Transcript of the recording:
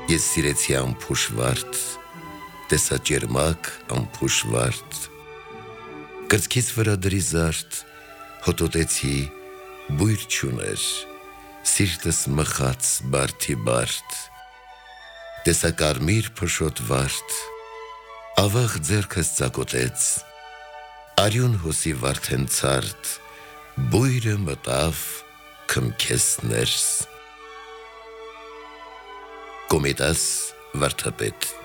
Ես սիրեցի անփուշվարտ, տեսա ճերմակ անփուշվարտ, կրծքից վրա դրի զարդ, հոտոտեցի, բույր չուներ, սիրտս մխաց բարդի բարդ, տեսա կարմիր փշոտ վարդ, ավաղ ձեռքս ծակոտեց, արյուն հոսի վարդեն ցարդ, բույրը մտավ քմքես ներս։ Կոմիտաս վարդապետ